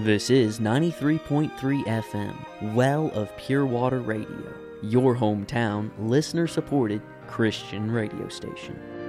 This is 93.3 FM, Well of Pure Water Radio, your hometown, listener-supported Christian radio station.